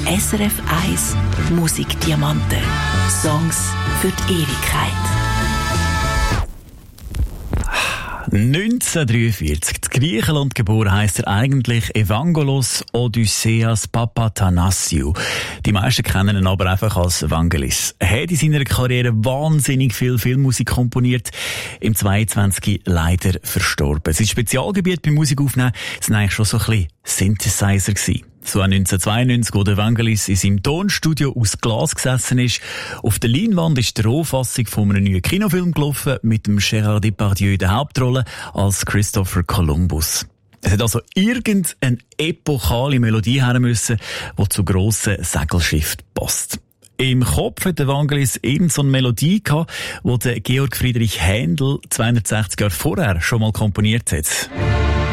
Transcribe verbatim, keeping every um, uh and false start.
S R F eins Musikdiamanten. Songs für die Ewigkeit. neunzehnhundertdreiundvierzig. In Griechenland geboren heisst er eigentlich Evangelos Odysseas Papathanassiou. Die meisten kennen ihn aber einfach als Vangelis. Er hat in seiner Karriere wahnsinnig viel Filmmusik komponiert. Im zweiundzwanzig leider verstorben. Sein Spezialgebiet beim Musikaufnehmen sind eigentlich schon so ein bisschen Synthesizer gewesen. So neunzehnhundertzweiundneunzig, wo der Vangelis in seinem Tonstudio aus Glas gesessen ist. Auf der Leinwand ist die Rohfassung von einem neuen Kinofilm gelaufen, mit dem Gérard Depardieu in der Hauptrolle als Christopher Columbus. Es hat also irgendeine epochale Melodie her müssen, die zu grossen Segelschiffen passt. Im Kopf hat der Vangelis irgend so eine Melodie gehabt, die der Georg Friedrich Händel zweihundertsechzig Jahre vorher schon mal komponiert hat.